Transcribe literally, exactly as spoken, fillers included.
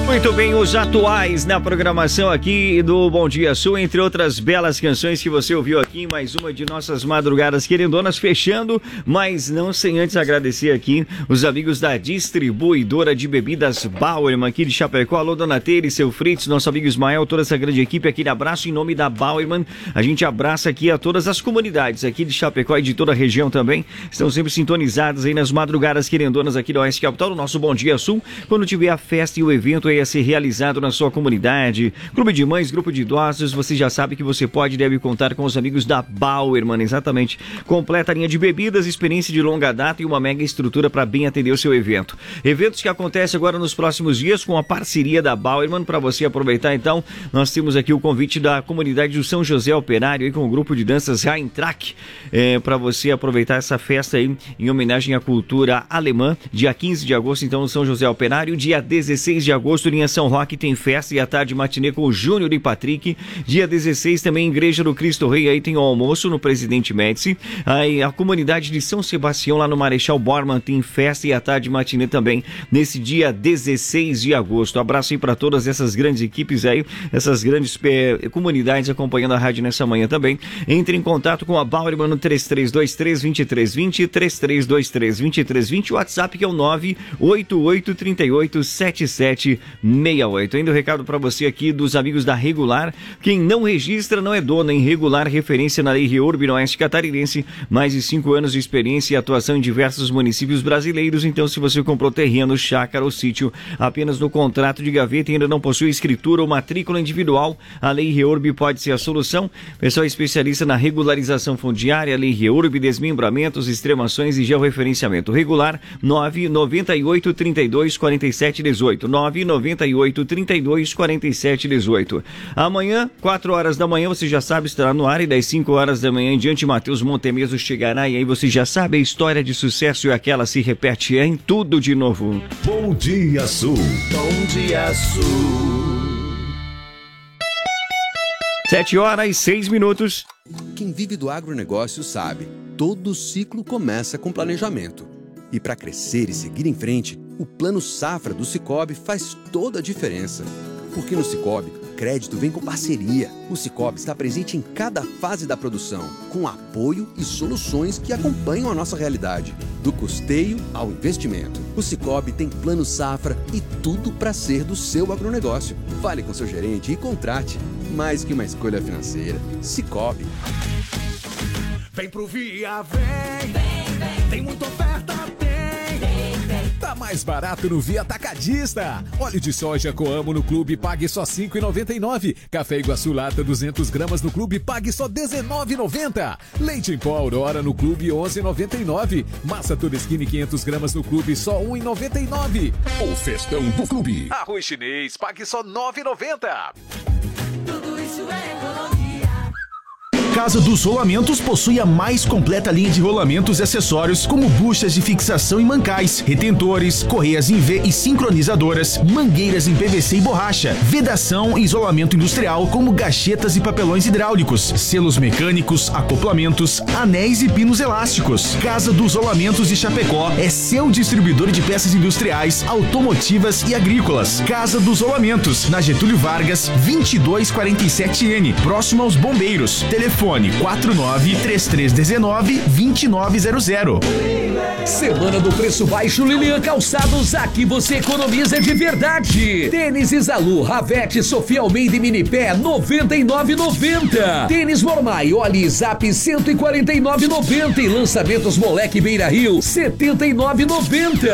Muito bem, os atuais na programação aqui do Bom Dia Sul, entre outras belas canções que você ouviu aqui, mais uma de nossas madrugadas querendonas, fechando, mas não sem antes agradecer aqui os amigos da distribuidora de bebidas Bauerman aqui de Chapecó. Alô, Dona Teire, seu Fritz, nosso amigo Ismael, toda essa grande equipe, aquele abraço em nome da Bauerman. A gente abraça aqui a todas as comunidades aqui de Chapecó e de toda a região também, estão sempre sintonizadas aí nas madrugadas querendonas aqui da Oeste Capital, do nosso Bom Dia Sul, quando tiver a festa e o evento aí a ser realizado na sua comunidade, clube de mães, grupo de idosos, você já sabe que você pode e deve contar com os amigos da Bauerman, exatamente, completa linha de bebidas, experiência de longa data e uma mega estrutura para bem atender o seu evento. Eventos que acontecem agora nos próximos dias com a parceria da Bauerman, para você aproveitar. Então, nós temos aqui o convite da comunidade do São José Operário aí com o grupo de danças Rheintrack, é, para você aproveitar essa festa aí em homenagem à cultura alemã, dia quinze de agosto, então, no São José Operário, dia dezesseis de agosto, linha São Roque tem festa e à tarde matinê com o Júnior e Patrick. Dia dezesseis também Igreja do Cristo Rei, aí tem o almoço no Presidente Médici. Aí a comunidade de São Sebastião lá no Marechal Bormann tem festa e à tarde matinê também nesse dia dezesseis de agosto. Abraço aí para todas essas grandes equipes aí, essas grandes eh, comunidades acompanhando a rádio nessa manhã também. Entre em contato com a Bauerman no três três dois três, dois três dois zero, três três dois três, dois três dois zero, o WhatsApp que é o nove oito oito três oito sete sete seis oito. Ainda o recado para você aqui dos amigos da Regular. Quem não registra não é dono, em Regular, referência na Lei Reurb no Oeste Catarinense, mais de cinco anos de experiência e atuação em diversos municípios brasileiros. Então, se você comprou terreno, chácara ou sítio apenas no contrato de gaveta e ainda não possui escritura ou matrícula individual, a Lei Reurb pode ser a solução. Pessoal especialista na regularização fundiária, Lei Reurb, desmembramentos, extremações e georreferenciamento. Regular, nove nove oito três dois quatro sete um oito, nove nove oito trinta e dois quarenta e sete dezoito. Amanhã, quatro horas da manhã, você já sabe, estará no ar, e das cinco horas da manhã em diante, Matheus Montemeso chegará, e aí você já sabe, a história de sucesso e aquela se repete em tudo de novo. Bom Dia Sul. Bom Dia Sul. Sete horas e seis minutos. Quem vive do agronegócio sabe, todo ciclo começa com planejamento. E para crescer e seguir em frente, o Plano Safra do Sicoob faz toda a diferença. Porque no Sicoob, crédito vem com parceria. O Sicoob está presente em cada fase da produção, com apoio e soluções que acompanham a nossa realidade, do custeio ao investimento. O Sicoob tem Plano Safra e tudo para ser do seu agronegócio. Fale com seu gerente e contrate. Mais que uma escolha financeira, Sicoob. Vem pro Via, vem, vem, vem. Tem muita oferta, tem, vem, vem. Tá mais barato no Via Atacadista. Óleo de soja Coamo no Clube, pague só cinco reais e noventa e nove centavos. Café Iguaçu Lata duzentas gramas no Clube, pague só dezenove reais e noventa centavos. Leite em pó Aurora no Clube, onze reais e noventa e nove centavos. Massa Toresquini quinhentas gramas no Clube, só um real e noventa e nove centavos. O festão do Clube. Arroz chinês, pague só nove reais e noventa centavos. Tudo isso é economia. Casa dos Rolamentos possui a mais completa linha de rolamentos e acessórios, como buchas de fixação e mancais, retentores, correias em V e sincronizadoras, mangueiras em P V C e borracha, vedação e isolamento industrial, como gachetas e papelões hidráulicos, selos mecânicos, acoplamentos, anéis e pinos elásticos. Casa dos Rolamentos de Chapecó é seu distribuidor de peças industriais, automotivas e agrícolas. Casa dos Rolamentos, na Getúlio Vargas, vinte e dois quarenta e sete N, próximo aos Bombeiros. Telefone quatro nove três três um nove dois nove zero zero. Semana do Preço Baixo Lilian Calçados, aqui você economiza de verdade. Tênis Isalu, Ravete, Sofia Almeida e Minipé, noventa e nove reais e noventa centavos. Tênis Mormai, Oli Zap, cento e quarenta e nove reais e noventa centavos. E lançamentos Moleque Beira Rio, setenta e nove reais e noventa centavos.